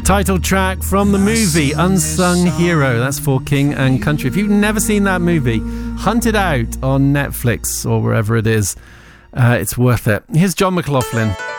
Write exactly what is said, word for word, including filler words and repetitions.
Title track from the movie Unsung Hero. That's for King and Country. If you've never seen that movie, hunt it out on Netflix or wherever it is. Uh, it's worth it. Here's John McLaughlin.